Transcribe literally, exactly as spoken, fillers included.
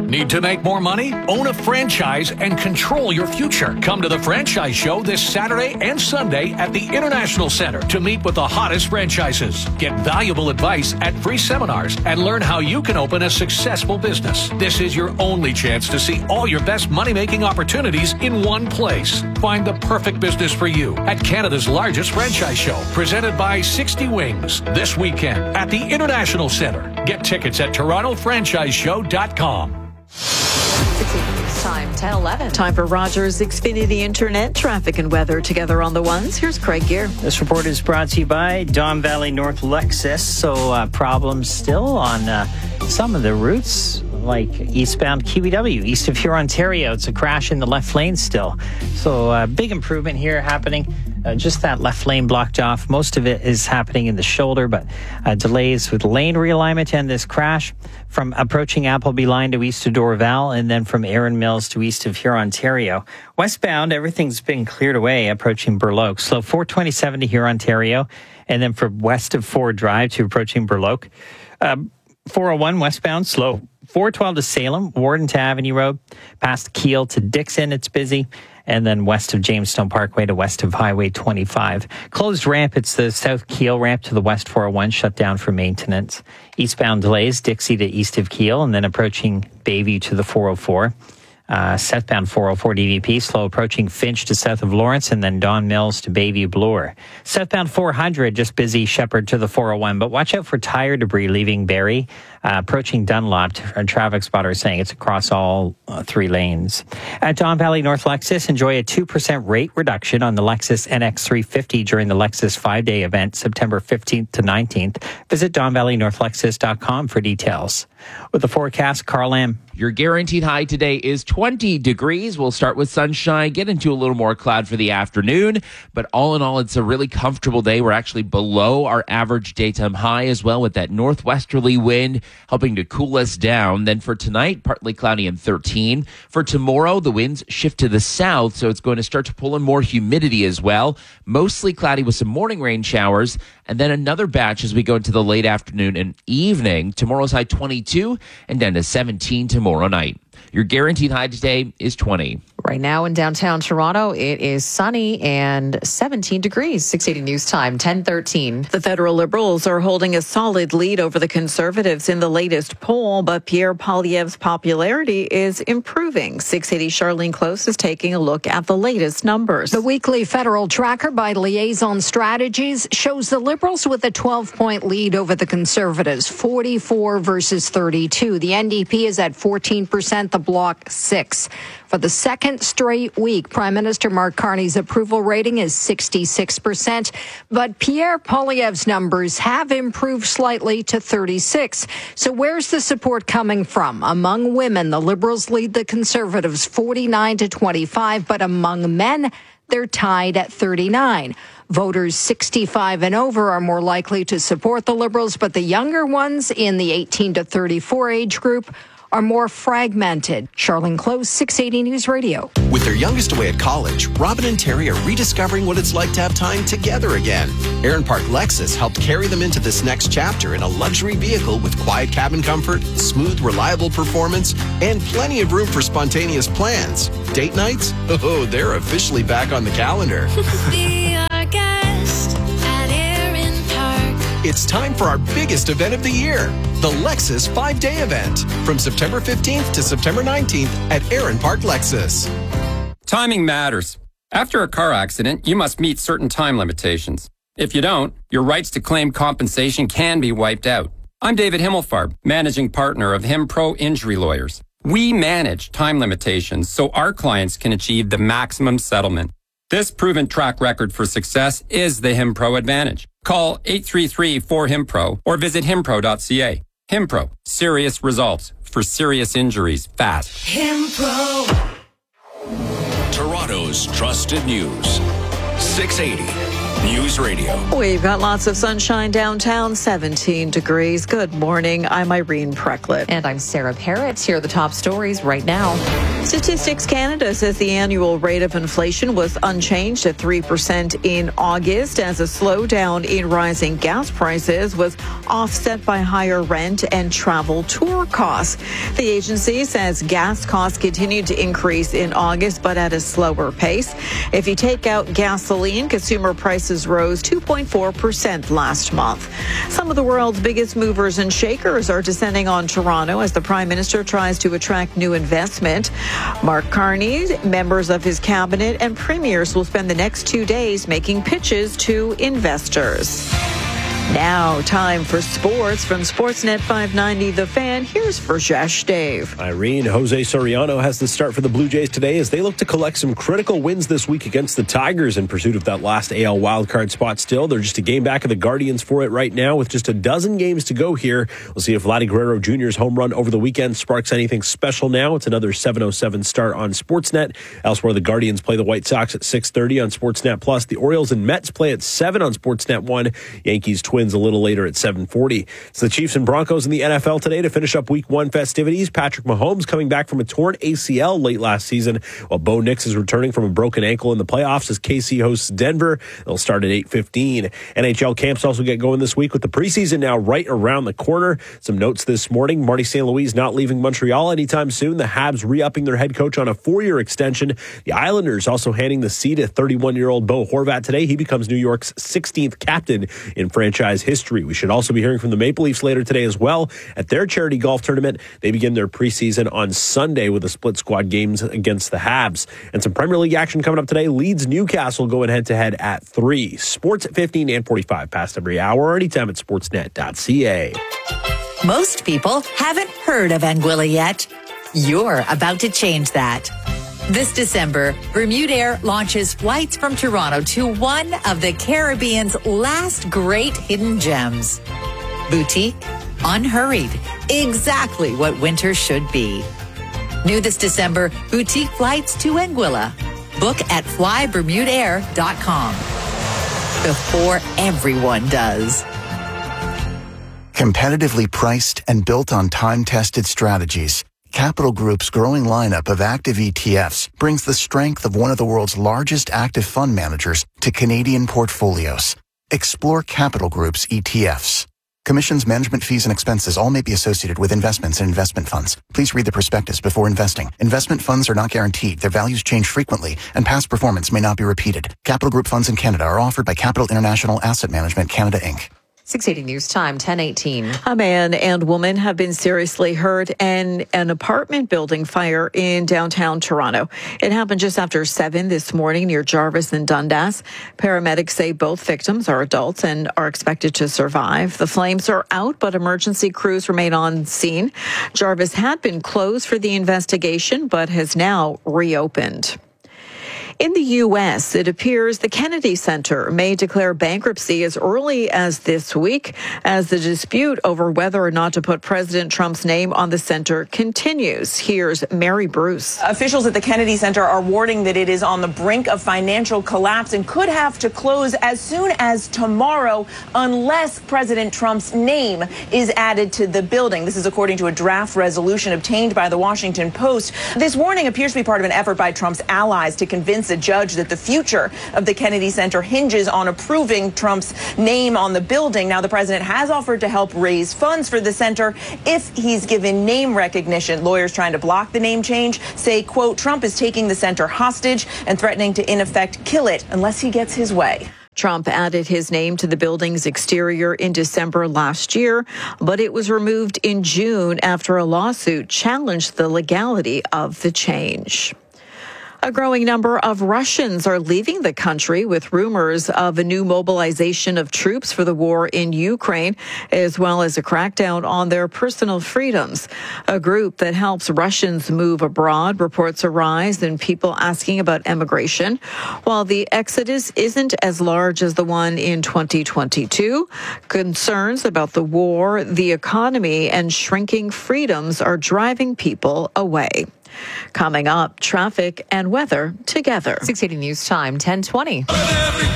Need to make more money? Own a franchise and control your future. Come to the Franchise Show this Saturday and Sunday at the International Center to meet with the hottest franchises. Get valuable advice at free seminars and learn how you can open a successful business. This is your only chance to see all your best money-making opportunities in one place. Find the perfect business for you at Canada's largest franchise show, presented by sixty Wings, this weekend at the International Center. Get tickets at toronto franchise show dot com. It's time, ten eleven. Time for Rogers Xfinity Internet, traffic and weather together on the ones. Here's Craig Gear. This report is brought to you by Don Valley North Lexus. So uh, problems still on uh, some of the routes, like eastbound Q E W, east of here, Ontario. It's a crash in the left lane still. So uh, big improvement here happening. Uh, just that left lane blocked off. Most of it is happening in the shoulder, but uh, delays with lane realignment and this crash from approaching Appleby line to east of Dorval, and then from Erin Mills to east of here, Ontario. Westbound, everything's been cleared away approaching Burloak. Slow four twenty-seven to here, Ontario, and then from west of Ford Drive to approaching Burloak. Uh, four oh one westbound, slow four twelve to Salem, Warden to Avenue Road, past Kiel to Dixon, it's busy. And then west of Jamestown Parkway to west of Highway twenty-five. Closed ramp, it's the South Kiel ramp to the West four oh one, shut down for maintenance. Eastbound delays, Dixie to east of Kiel, and then approaching Bayview to the four oh four. Uh, southbound four oh four D V P, slow approaching Finch to south of Lawrence, and then Don Mills to Bayview Bloor. Southbound four hundred, just busy Shepherd to the four oh one, but watch out for tire debris leaving Barrie. Uh, approaching Dunlop, a traffic spotter is saying it's across all uh, three lanes. At Don Valley North Lexus, enjoy a two percent rate reduction on the Lexus N X three fifty during the Lexus five-day event, September fifteenth to nineteenth. Visit don valley north lexus dot com for details. With the forecast, Carl Lamb. Your guaranteed high today is twenty degrees. We'll start with sunshine, get into a little more cloud for the afternoon. But all in all, it's a really comfortable day. We're actually below our average daytime high as well, with that northwesterly wind helping to cool us down. Then for tonight, partly cloudy and thirteen. For tomorrow, the winds shift to the south, so it's going to start to pull in more humidity as well. Mostly cloudy with some morning rain showers. And then another batch as we go into the late afternoon and evening. Tomorrow's high twenty-two and down to seventeen tomorrow night. Your guaranteed high today is twenty. Right now in downtown Toronto, it is sunny and seventeen degrees. six eighty News Time, ten thirteen. The federal Liberals are holding a solid lead over the Conservatives in the latest poll, but Pierre Poilievre's popularity is improving. six eighty Charlene Close is taking a look at the latest numbers. The weekly federal tracker by Liaison Strategies shows the Liberals with a twelve-point lead over the Conservatives, forty-four versus thirty-two. The N D P is at fourteen percent, the Bloc six. For the second straight week, Prime Minister Mark Carney's approval rating is sixty-six percent, but Pierre Poilievre's numbers have improved slightly to thirty-six. So where's the support coming from? Among women, the Liberals lead the Conservatives forty-nine to twenty-five, but among men, they're tied at thirty-nine. Voters sixty-five and over are more likely to support the Liberals, but the younger ones in the eighteen to thirty-four age group are more fragmented. Charlene Close, six eighty News Radio. With their youngest away at college, Robin and Terry are rediscovering what it's like to have time together again. Erin Park Lexus helped carry them into this next chapter in a luxury vehicle with quiet cabin comfort, smooth, reliable performance, and plenty of room for spontaneous plans. Date nights? Oh, they're officially back on the calendar. Be our guest at Erin Park. It's time for our biggest event of the year, the Lexus five-day event, from September fifteenth to September nineteenth at Erin Park Lexus. Timing matters. After a car accident, you must meet certain time limitations. If you don't, your rights to claim compensation can be wiped out. I'm David Himmelfarb, managing partner of HimPro Injury Lawyers. We manage time limitations so our clients can achieve the maximum settlement. This proven track record for success is the HimPro advantage. Call eight three three four HimPro or visit himpro dot c a. HimPro, serious results for serious injuries fast. HimPro. Toronto's trusted news. six eighty News Radio. We've got lots of sunshine downtown, seventeen degrees. Good morning. I'm Irene Precklett. And I'm Sarah Parrott. Here are the top stories right now. Statistics Canada says the annual rate of inflation was unchanged at three percent in August, as a slowdown in rising gas prices was offset by higher rent and travel tour costs. The agency says gas costs continued to increase in August, but at a slower pace. If you take out gasoline, consumer prices rose two point four percent last month. Some of the world's biggest movers and shakers are descending on Toronto as the Prime Minister tries to attract new investment. Mark Carney, members of his cabinet, and premiers will spend the next two days making pitches to investors. Now, time for sports from Sportsnet five ninety The Fan. Here's Rajesh Dave. Irene, Jose Soriano has the start for the Blue Jays today as they look to collect some critical wins this week against the Tigers in pursuit of that last A L wildcard spot still. They're just a game back of the Guardians for it right now with just a dozen games to go here. We'll see if Vladdy Guerrero Junior's home run over the weekend sparks anything special now. It's another seven oh seven start on Sportsnet. Elsewhere, the Guardians play the White Sox at six thirty on Sportsnet Plus. The Orioles and Mets play at seven on Sportsnet one. Yankees Twins a little later at seven forty. It's the Chiefs and Broncos in the N F L today to finish up week one festivities. Patrick Mahomes coming back from a torn A C L late last season, while Bo Nix is returning from a broken ankle in the playoffs as K C hosts Denver. They'll start at eight fifteen. N H L camps also get going this week with the preseason now right around the corner. Some notes this morning. Marty Saint Louis not leaving Montreal anytime soon. The Habs re-upping their head coach on a four-year extension. The Islanders also handing the seat to thirty-one-year-old Bo Horvat today. He becomes New York's sixteenth captain in franchise history. We should also be hearing from the Maple Leafs later today as well at their charity golf tournament. They begin their preseason on Sunday with a split squad games against the Habs. And some Premier League action coming up today. Leeds Newcastle going head-to-head at three. Sports at fifteen and forty-five past every hour or anytime at sportsnet dot c a. Most people haven't heard of Anguilla yet. You're about to change that. This December, Bermudair launches flights from Toronto to one of the Caribbean's last great hidden gems. Boutique, unhurried, exactly what winter should be. New this December, boutique flights to Anguilla. Book at fly bermudair dot com. Before everyone does. Competitively priced and built on time-tested strategies, Capital Group's growing lineup of active E T Fs brings the strength of one of the world's largest active fund managers to Canadian portfolios. Explore Capital Group's E T Fs. Commissions, management fees, and expenses all may be associated with investments and investment funds. Please read the prospectus before investing. Investment funds are not guaranteed. Their values change frequently, and past performance may not be repeated. Capital Group funds in Canada are offered by Capital International Asset Management Canada, Incorporated. six eighty News Time, ten eighteen. A man and woman have been seriously hurt in an apartment building fire in downtown Toronto. It happened just after seven this morning near Jarvis and Dundas. Paramedics say both victims are adults and are expected to survive. The flames are out, but emergency crews remain on scene. Jarvis had been closed for the investigation, but has now reopened. In the U S, it appears the Kennedy Center may declare bankruptcy as early as this week as the dispute over whether or not to put President Trump's name on the center continues. Here's Mary Bruce. Officials at the Kennedy Center are warning that it is on the brink of financial collapse and could have to close as soon as tomorrow unless President Trump's name is added to the building. This is according to a draft resolution obtained by the Washington Post. This warning appears to be part of an effort by Trump's allies to convince a judge that the future of the Kennedy Center hinges on approving Trump's name on the building. Now, the president has offered to help raise funds for the center if he's given name recognition. Lawyers trying to block the name change say, quote, Trump is taking the center hostage and threatening to, in effect, kill it unless he gets his way. Trump added his name to the building's exterior in December last year, but it was removed in June after a lawsuit challenged the legality of the change. A growing number of Russians are leaving the country with rumors of a new mobilization of troops for the war in Ukraine, as well as a crackdown on their personal freedoms. A group that helps Russians move abroad reports a rise in people asking about immigration. While the exodus isn't as large as the one in twenty twenty-two, concerns about the war, the economy, and shrinking freedoms are driving people away. Coming up, traffic and weather together. six eighty News Time, ten twenty.